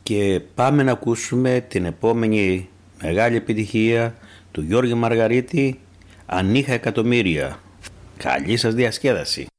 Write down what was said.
και πάμε να ακούσουμε την επόμενη μεγάλη επιτυχία του Γιώργη Μαργαρίτη, «Αν είχα εκατομμύρια». Καλή σας διασκέδαση.